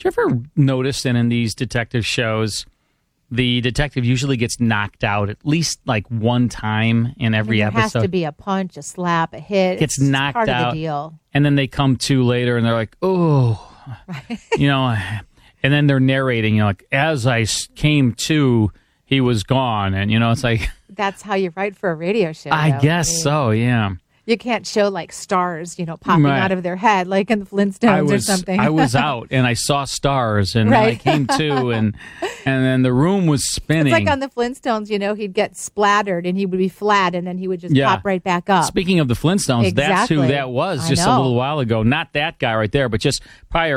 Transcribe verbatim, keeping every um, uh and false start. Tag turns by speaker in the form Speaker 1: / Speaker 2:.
Speaker 1: you ever notice that in these detective shows, the detective usually gets knocked out at least like one time in every
Speaker 2: there
Speaker 1: episode?
Speaker 2: Has to be a punch, a slap, a hit.
Speaker 1: Gets
Speaker 2: it's
Speaker 1: knocked
Speaker 2: part
Speaker 1: out,
Speaker 2: of the deal.
Speaker 1: And then they come to later, and they're like, "Oh," right. you know, and then they're narrating, you know, like as I came to, he was gone, and you know, it's like
Speaker 2: that's how you write for a radio show.
Speaker 1: I
Speaker 2: though.
Speaker 1: guess
Speaker 2: I mean,
Speaker 1: so, yeah.
Speaker 2: You can't show like stars, you know, popping
Speaker 1: right.
Speaker 2: out of their head like in the Flintstones
Speaker 1: was,
Speaker 2: or something.
Speaker 1: I was out and I saw stars, and
Speaker 2: right.
Speaker 1: then I came to, and and then the room was spinning.
Speaker 2: It's like on the Flintstones, you know, he'd get splattered and he would be flat, and then he would just
Speaker 1: yeah.
Speaker 2: pop right back up.
Speaker 1: Speaking of the Flintstones,
Speaker 2: exactly.
Speaker 1: that's who that was
Speaker 2: I
Speaker 1: just
Speaker 2: know.
Speaker 1: a little while ago. Not that guy right there, but just prior.